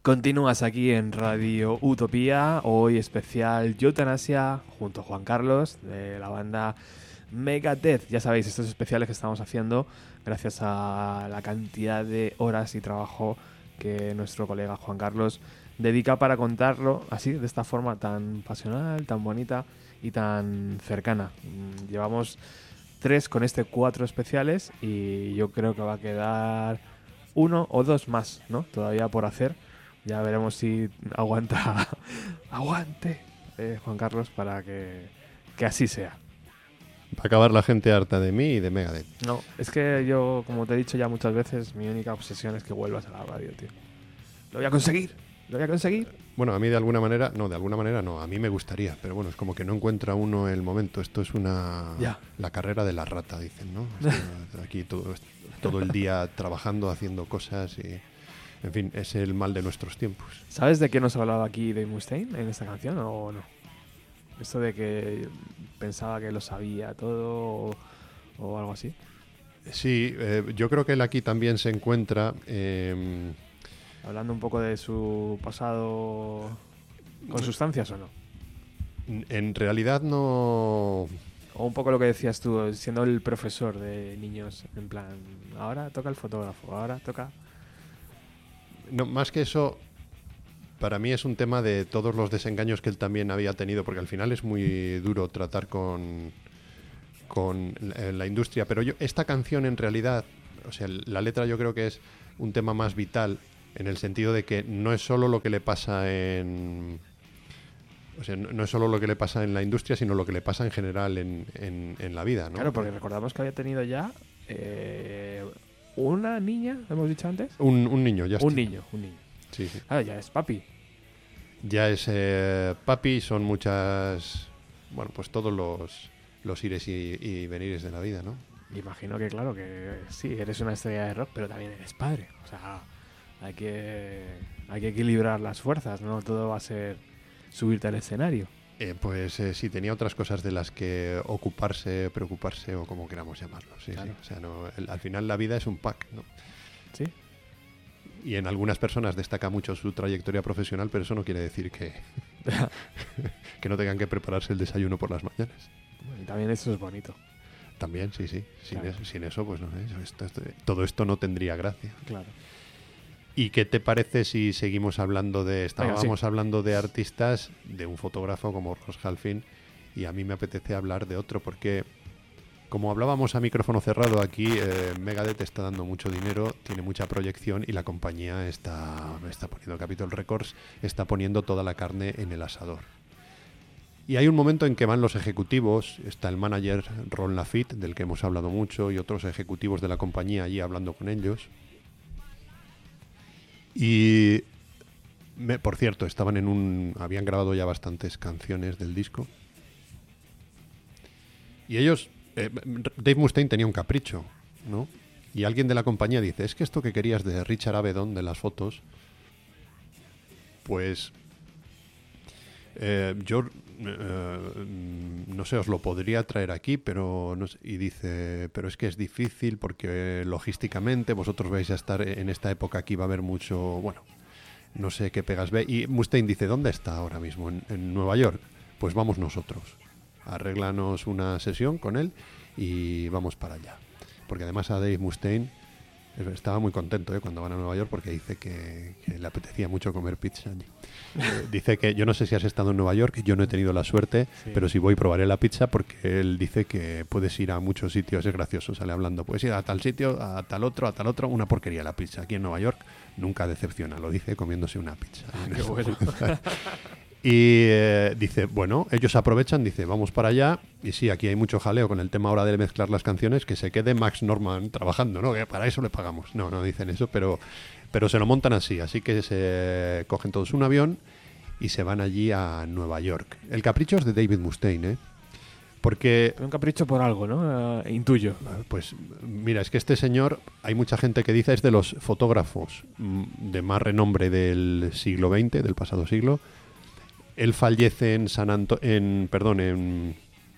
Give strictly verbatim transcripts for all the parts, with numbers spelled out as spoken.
Continúas aquí en Radio Utopía, hoy especial Eutanasia, junto a Juan Carlos, de la banda Megadeth. Ya sabéis, estos especiales que estamos haciendo gracias a la cantidad de horas y trabajo que nuestro colega Juan Carlos dedica para contarlo así, de esta forma tan pasional, tan bonita y tan cercana. Llevamos tres con este cuatro especiales y yo creo que va a quedar uno o dos más, ¿no? Todavía por hacer. Ya veremos si aguanta, aguante eh, Juan Carlos para que, que así sea. Va a acabar la gente harta de mí y de Megadeth. No, es que yo, como te he dicho ya muchas veces, mi única obsesión es que vuelvas a la radio, tío. Lo voy a conseguir, lo voy a conseguir. Bueno, a mí de alguna manera, no, de alguna manera no, a mí me gustaría, pero bueno, es como que no encuentra uno el momento. Esto es una Ya. la carrera de la rata, dicen, ¿no? Esto, aquí todo, todo el día trabajando, haciendo cosas y... En fin, es el mal de nuestros tiempos. ¿Sabes de qué nos hablaba aquí Dave Mustaine en esta canción o no? Esto de que pensaba que lo sabía todo o, o algo así. Sí, eh, yo creo que él aquí también se encuentra... Eh, Hablando un poco de su pasado con sustancias o no. en realidad no... O un poco lo que decías tú, siendo el profesor de niños, en plan, ahora toca el fotógrafo, ahora toca... No, más que eso, para mí es un tema de todos los desengaños que él también había tenido, porque al final es muy duro tratar con, con la, la industria. Pero yo, esta canción en realidad, o sea, la letra yo creo que es un tema más vital, en el sentido de que no es solo lo que le pasa en... O sea, no, no es solo lo que le pasa en la industria, sino lo que le pasa en general en, en, en la vida, ¿no? Claro, porque recordamos que había tenido ya eh, una niña, ¿hemos dicho antes? Un, un niño, ya está. Un niño, un niño. Sí, sí. Claro, ya es papi. Ya es eh, papi, son muchas... Bueno, pues todos los, los ires y, y venires de la vida, ¿no? Imagino que, claro, que sí, eres una estrella de rock, pero también eres padre. O sea, hay que, hay que equilibrar las fuerzas, ¿no? Todo va a ser subirte al escenario. Eh, pues eh, sí, tenía otras cosas de las que ocuparse, preocuparse o como queramos llamarlo. Sí, Claro. sí. O sea, no, el- al final la vida es un pack, ¿no? ¿Sí? Y en algunas personas destaca mucho su trayectoria profesional, pero eso no quiere decir que, que no tengan que prepararse el desayuno por las mañanas. Y también eso es bonito. También, sí, sí. Sin, Claro. eso, sin eso, pues no sé. Esto- esto- todo esto no tendría gracia. Claro. ¿Y qué te parece si seguimos hablando de... Estábamos Venga, sí. hablando de artistas, de un fotógrafo como Ross Halfin, y a mí me apetece hablar de otro, porque como hablábamos a micrófono cerrado aquí, eh, Megadeth está dando mucho dinero, tiene mucha proyección y la compañía está, está poniendo, Capitol Records, está poniendo toda la carne en el asador. Y hay un momento en que van los ejecutivos, está el manager Ron Lafitte, del que hemos hablado mucho, y otros ejecutivos de la compañía allí hablando con ellos. Y, me, por cierto, estaban en un... habían grabado ya bastantes canciones del disco. Y ellos... Eh, Dave Mustaine tenía un capricho, ¿no? Y alguien de la compañía dice, es que esto que querías de Richard Avedon, de las fotos, pues... Eh, yo... Eh, no sé, os lo podría traer aquí, pero... No sé, y dice, pero es que es difícil porque logísticamente vosotros vais a estar en esta época, aquí va a haber mucho... Bueno, no sé qué pegas ve. Y Mustaine dice, ¿dónde está ahora mismo? ¿En, en Nueva York? Pues vamos nosotros. Arréglanos una sesión con él y vamos para allá. Porque además a Dave Mustaine estaba muy contento, ¿eh? Cuando van a Nueva York, porque dice que, que le apetecía mucho comer pizza allí. Eh, dice que, yo no sé si has estado en Nueva York, yo no he tenido la suerte, Sí. pero si voy probaré la pizza, porque él dice que puedes ir a muchos sitios, es gracioso, sale hablando, puedes ir a tal sitio, a tal otro, a tal otro, una porquería la pizza. Aquí en Nueva York nunca decepciona, lo dice comiéndose una pizza. Qué bueno. Y eh, dice, bueno, ellos aprovechan, dice, vamos para allá. Y sí, aquí hay mucho jaleo con el tema ahora de mezclar las canciones, que se quede Max Norman trabajando, ¿no? Que para eso le pagamos. No, no dicen eso, pero, pero se lo montan así. Así que se cogen todos un avión y se van allí a Nueva York. El capricho es de David Mustaine, ¿eh? Porque, Pero un capricho por algo, ¿no? Eh, intuyo. pues, mira, es que este señor, hay mucha gente que dice, es de los fotógrafos mm, de más renombre del siglo veinte, del pasado siglo. Él fallece en San Anto- en perdón, en,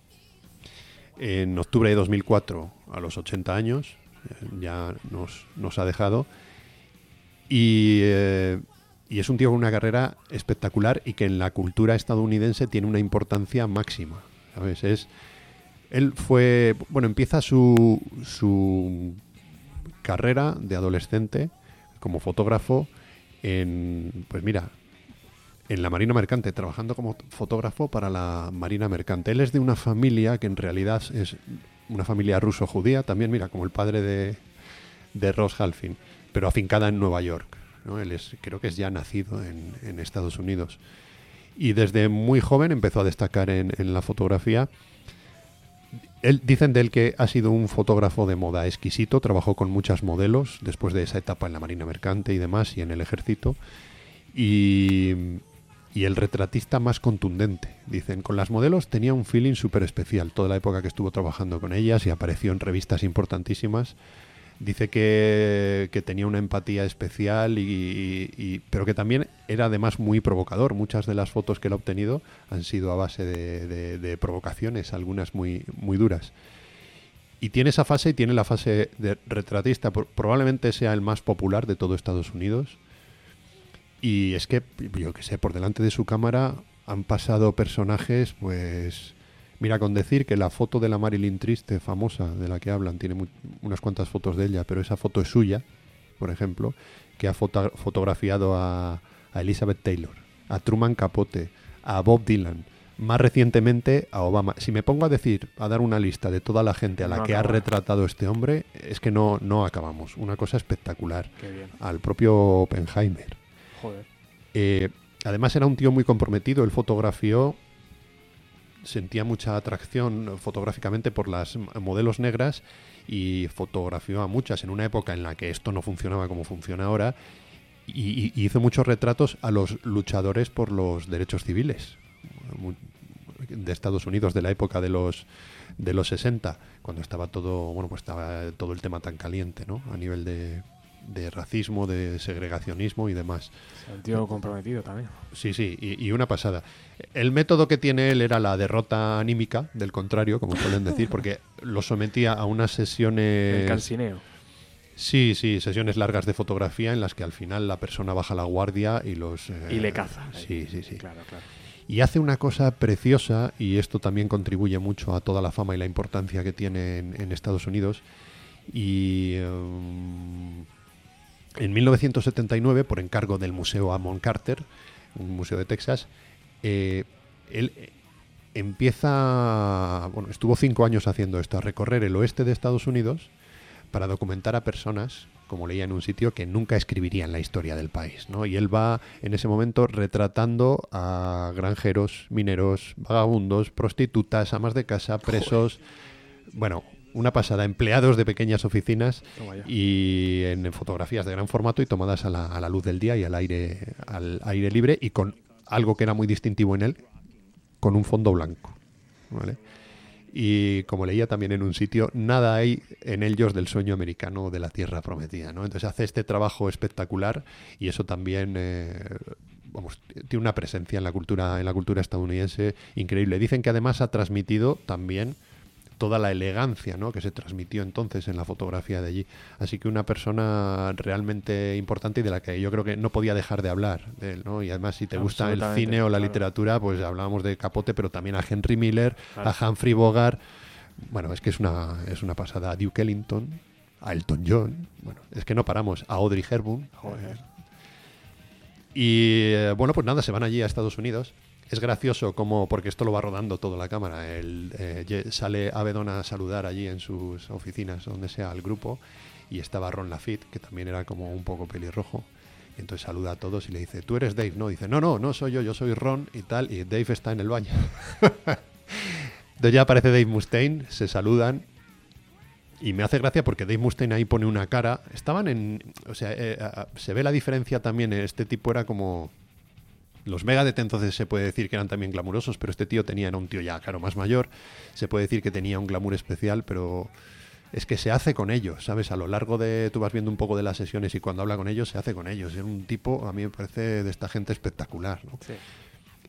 en octubre de dos mil cuatro a los ochenta años. Eh, ya nos, nos ha dejado. Y eh, y es un tío con una carrera espectacular y que en la cultura estadounidense tiene una importancia máxima, ¿sabes? Es, él fue, bueno, empieza su, su carrera de adolescente como fotógrafo en, pues mira, en la Marina Mercante, trabajando como fotógrafo para la Marina Mercante. Él es de una familia que en realidad es una familia ruso-judía, también, mira, como el padre de, de Ross Halfin, pero afincada en Nueva York, ¿no? Él es, creo que es ya nacido en, en Estados Unidos. Y desde muy joven empezó a destacar en, en la fotografía. Él, dicen de él que ha sido un fotógrafo de moda exquisito, trabajó con muchas modelos después de esa etapa en la Marina Mercante y demás, y en el ejército. Y, y el retratista más contundente. Dicen, con las modelos tenía un feeling súper especial, toda la época que estuvo trabajando con ellas y apareció en revistas importantísimas. Dice que, que tenía una empatía especial, y, y, y, pero que también era además muy provocador. Muchas de las fotos que él ha obtenido han sido a base de, de, de provocaciones, algunas muy, muy duras. Y tiene esa fase y tiene la fase de retratista. Por, probablemente sea el más popular de todo Estados Unidos. Y es que, yo qué sé, por delante de su cámara han pasado personajes, pues... Mira, con decir que la foto de la Marilyn triste, famosa, de la que hablan, tiene muy, unas cuantas fotos de ella, pero esa foto es suya, por ejemplo, que ha foto, fotografiado a, a Elizabeth Taylor, a Truman Capote, a Bob Dylan, más recientemente a Obama. Si me pongo a decir, a dar una lista de toda la gente a la no que acaba. ha retratado este hombre, es que no, no acabamos. Una cosa espectacular. Qué bien. Al propio Oppenheimer. Joder. Eh, además era un tío muy comprometido, él fotografió... Sentía mucha atracción fotográficamente por las modelos negras y fotografió a muchas en una época en la que esto no funcionaba como funciona ahora, y, y hizo muchos retratos a los luchadores por los derechos civiles de Estados Unidos de la época de los de los sesenta, cuando estaba todo, bueno, pues estaba todo el tema tan caliente, ¿no? A nivel de de racismo, de segregacionismo y demás. Un tío comprometido también. Sí, sí, y, y una pasada. El método que tiene él era la derrota anímica, del contrario, como suelen decir, porque lo sometía a unas sesiones... El cansineo. Sí, sí, sesiones largas de fotografía en las que al final la persona baja la guardia y los... Eh, y le caza. Sí, sí, sí. Claro, claro. Y hace una cosa preciosa, y esto también contribuye mucho a toda la fama y la importancia que tiene en, en Estados Unidos. Y... Um, en mil novecientos setenta y nueve, por encargo del Museo Amon Carter, un museo de Texas, eh, él empieza, bueno, estuvo cinco años haciendo esto, a recorrer el oeste de Estados Unidos para documentar a personas, como leía en un sitio, que nunca escribirían la historia del país, ¿no? Y él va en ese momento retratando a granjeros, mineros, vagabundos, prostitutas, amas de casa, presos, Joder. bueno... Una pasada, empleados de pequeñas oficinas y en, en fotografías de gran formato y tomadas a la, a la luz del día y al aire, al aire libre, y con algo que era muy distintivo en él, con un fondo blanco, ¿vale? Y como leía también en un sitio, nada hay en ellos del sueño americano de la tierra prometida, ¿no? Entonces hace este trabajo espectacular y eso también... Eh, Vamos, tiene una presencia en la cultura, en la cultura estadounidense increíble. Dicen que además ha transmitido también toda la elegancia, ¿no?, que se transmitió entonces en la fotografía de allí. Así que una persona realmente importante y de la que yo creo que no podía dejar de hablar de él, ¿no? Y además, si te gusta el cine o la claro. literatura, pues hablábamos de Capote, pero también a Henry Miller, claro. a Humphrey Bogart. Bueno, es que es una, es una pasada. A Duke Ellington, a Elton John. Bueno, es que no paramos. A Audrey Hepburn. Joder. Y bueno, pues nada, se van allí a Estados Unidos. Es gracioso como, porque esto lo va rodando toda la cámara, el, eh, sale Avedon a saludar allí en sus oficinas, donde sea, al grupo, y estaba Ron Lafitte, que también era como un poco pelirrojo, y entonces saluda a todos y le dice, ¿tú eres Dave? No, dice, no, no, no soy yo, yo soy Ron y tal, y Dave está en el baño. Entonces ya aparece Dave Mustaine, se saludan, y me hace gracia porque Dave Mustaine ahí pone una cara, estaban en, o sea, eh, a, se ve la diferencia también, este tipo era como... Los Megadeth entonces se puede decir que eran también glamurosos, pero este tío tenía, era un tío ya, claro, más mayor. Se puede decir que tenía un glamour especial, pero es que se hace con ellos, ¿sabes? A lo largo de... Tú vas viendo un poco de las sesiones y cuando habla con ellos, se hace con ellos. Es un tipo, a mí me parece, de esta gente espectacular, ¿no? Sí.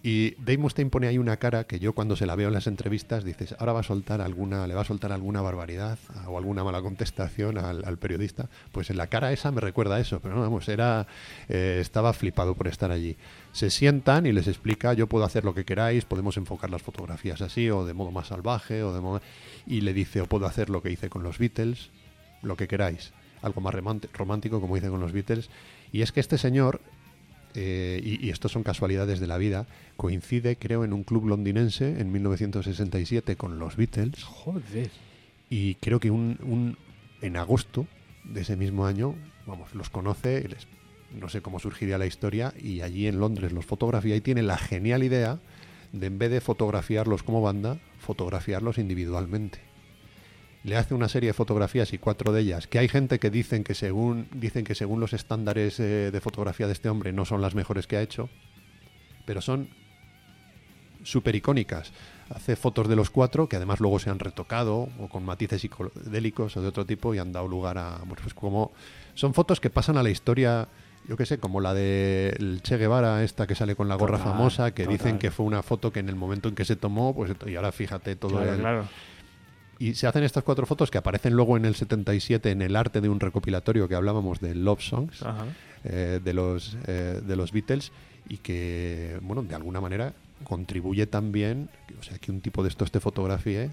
Y Dave Mustaine pone ahí una cara que yo cuando se la veo en las entrevistas dices, ahora va a soltar alguna, le va a soltar alguna barbaridad o alguna mala contestación al, al periodista. Pues en la cara esa me recuerda a eso, pero no, vamos, era, eh, estaba flipado por estar allí. Se sientan y les explica, yo puedo hacer lo que queráis, podemos enfocar las fotografías así o de modo más salvaje o de modo... y le dice, o puedo hacer lo que hice con los Beatles, lo que queráis, algo más romántico como hice con los Beatles. Y es que este señor... Eh, y, y esto son casualidades de la vida, coincide, creo, en un club londinense en mil novecientos sesenta y siete con los Beatles. Joder. Y creo que un, un en agosto de ese mismo año, vamos, los conoce, y les, no sé cómo surgiría la historia, y allí en Londres los fotografía y tiene la genial idea de, en vez de fotografiarlos como banda, fotografiarlos individualmente. Le hace una serie de fotografías y cuatro de ellas, que hay gente que dicen que según dicen que según los estándares eh, de fotografía de este hombre no son las mejores que ha hecho, pero son súper icónicas. Hace fotos de los cuatro que además luego se han retocado o con matices psicodélicos o de otro tipo y han dado lugar a... Pues como son fotos que pasan a la historia, yo qué sé, como la del Che Guevara, esta que sale con la gorra Total, famosa, que total. Dicen que fue una foto que en el momento en que se tomó, pues y ahora fíjate todo Claro, el... claro. Y se hacen estas cuatro fotos que aparecen luego en el setenta y siete en el arte de un recopilatorio que hablábamos de Love Songs, eh, de, los, eh, de los Beatles, y que, bueno, de alguna manera contribuye también, o sea, que un tipo de esto te fotografíe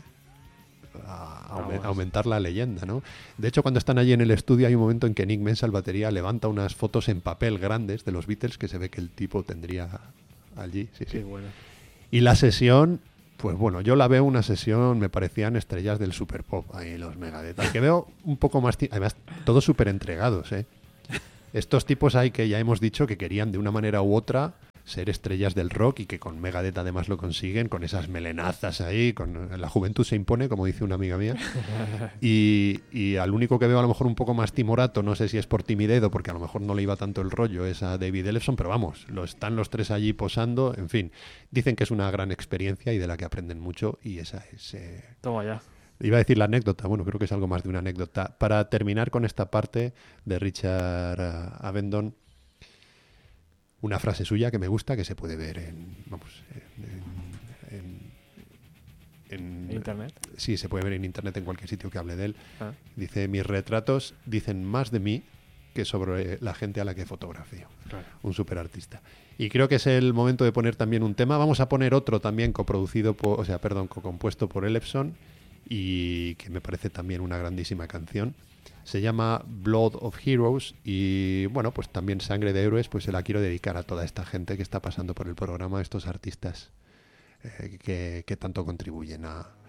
a, a aumentar la leyenda, ¿no? De hecho, cuando están allí en el estudio hay un momento en que Nick Mensa, el batería, levanta unas fotos en papel grandes de los Beatles que se ve que el tipo tendría allí. Sí, sí. Qué bueno. Y la sesión... Pues bueno, yo la veo una sesión, me parecían estrellas del super pop, ahí los Megadeth. Al que veo un poco más... Además, todos súper entregados, ¿eh? Estos tipos hay que ya hemos dicho que querían de una manera u otra ser estrellas del rock y que con Megadeth además lo consiguen, con esas melenazas ahí, con la juventud se impone, como dice una amiga mía. Y, y al único que veo a lo mejor un poco más timorato, no sé si es por timidez o porque a lo mejor no le iba tanto el rollo, es a David Ellefson, pero vamos, lo están los tres allí posando, en fin. Dicen que es una gran experiencia y de la que aprenden mucho y esa es... Eh... Toma ya. Iba a decir la anécdota, bueno, creo que es algo más de una anécdota. Para terminar con esta parte de Richard uh, Avedon, una frase suya que me gusta, que se puede ver en... Vamos, en, en, en, ¿En internet? Sí, se puede ver en internet en cualquier sitio que hable de él. Ah. Dice, mis retratos dicen más de mí que sobre la gente a la que fotografío. Claro. Un superartista. Y creo que es el momento de poner también un tema. Vamos a poner otro también coproducido, por, o sea, perdón, co-compuesto por Ellefson, y que me parece también una grandísima canción. Se llama Blood of Heroes y bueno, pues también Sangre de Héroes, pues se la quiero dedicar a toda esta gente que está pasando por el programa, estos artistas eh, que, que tanto contribuyen a,